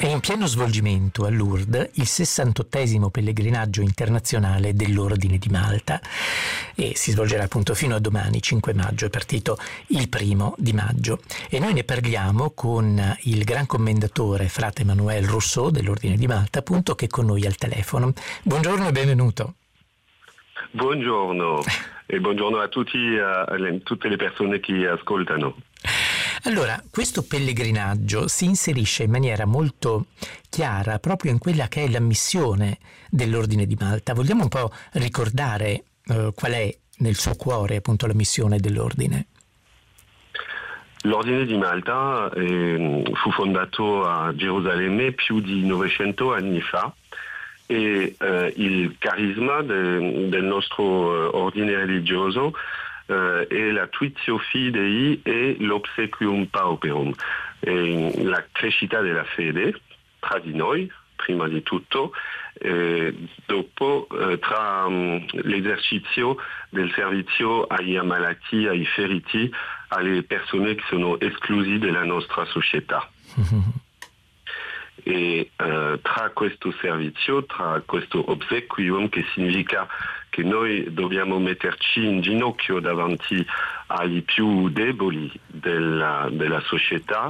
È in pieno svolgimento a Lourdes il 68esimo pellegrinaggio internazionale dell'Ordine di Malta e si svolgerà appunto fino a domani, 5 maggio, è partito il 1° di maggio. E noi ne parliamo con il gran commendatore frate Emmanuel Rousseau dell'Ordine di Malta, appunto, che è con noi al telefono. Buongiorno e benvenuto. Buongiorno e buongiorno a tutte le persone che ascoltano. Allora, questo pellegrinaggio si inserisce in maniera molto chiara proprio in quella che è la missione dell'Ordine di Malta. Vogliamo un po' ricordare qual è nel suo cuore appunto la missione dell'Ordine? L'Ordine di Malta fu fondato a Gerusalemme più di 900 anni fa e il carisma del nostro ordine religioso è la Tuitio Fidei e l'Obsequium Pauperum, la crescita della fede tra di noi, prima di tutto, dopo tra l'esercizio del servizio agli ammalati, ai feriti, alle persone che sono escluse dalla nostra società. E tra questo servizio, tra questo obsequium, che significa che noi dobbiamo metterci in ginocchio davanti ai più deboli della società,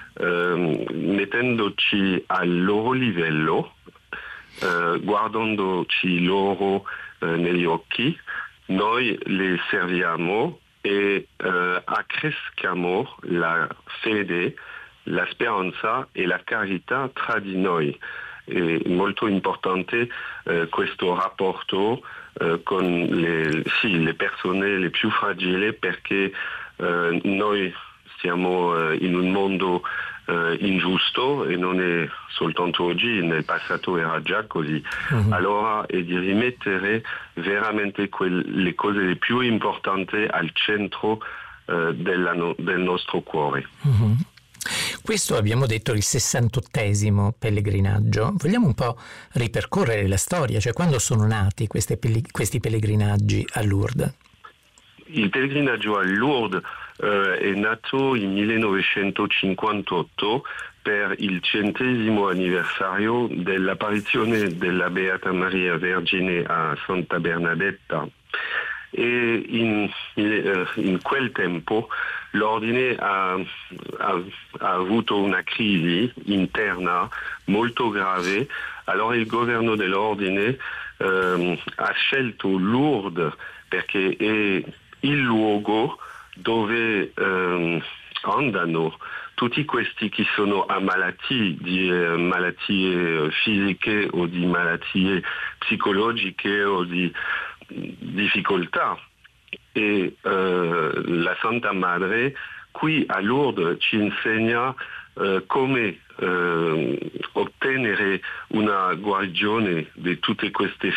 mettendoci al loro livello, guardandoci loro negli occhi, noi le serviamo e accresciamo la fede, la speranza e la carità tra di noi. È molto importante questo rapporto con le persone le più fragili, perché noi siamo in un mondo ingiusto e non è soltanto oggi, nel passato era già così. Allora è di rimettere veramente le cose le più importanti al centro del nostro cuore. Questo, abbiamo detto, il 68esimo pellegrinaggio. Vogliamo un po' ripercorrere la storia, cioè quando sono nati questi pellegrinaggi a Lourdes? Il pellegrinaggio a Lourdes è nato in 1958 per il 100° anniversario dell'apparizione della Beata Maria Vergine a Santa Bernadetta. E in quel tempo l'ordine ha avuto una crisi interna molto grave. Allora il governo dell'ordine ha scelto Lourdes perché è il luogo dove andano tutti questi che sono ammalati di malattie fisiche o di malattie psicologiche o di difficoltà, e la Santa Madre qui a Lourdes ci insegna come ottenere una guarigione di tutte queste